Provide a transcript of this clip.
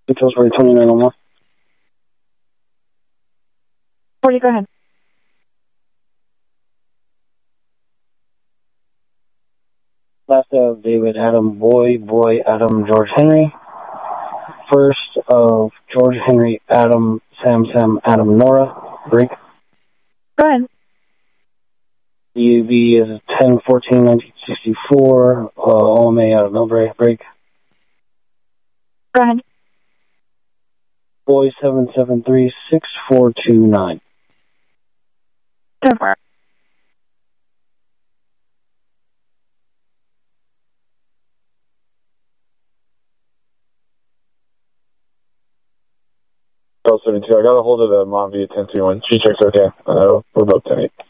Details for 29 or more. 40, go ahead. Last of David Adam Boy Adam George Henry. First of George Henry Adam Sam Adam Nora. Break. Go ahead. DUB is 10/14/1964. OMA out of Millbrae. Break. Go ahead. Boy 773-6429. 10-4. Call 72. I got a hold of the mom via 1031. She checks okay. We're both 10-8.